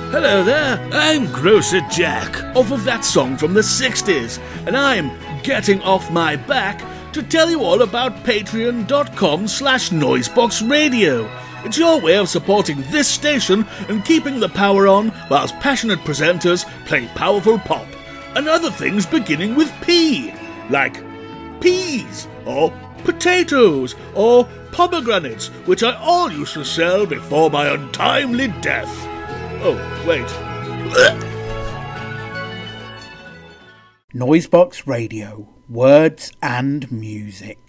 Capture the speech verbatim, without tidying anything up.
Hello there, I'm Grocer Jack, off of that song from the sixties, and I'm getting off my back to tell you all about patreon.com slash noiseboxradio. It's your way of supporting this station and keeping the power on whilst passionate presenters play powerful pop, and other things beginning with P, like peas, or potatoes, or pomegranates, which I all used to sell before my untimely death. Oh, wait. Noisebox Radio, words and music.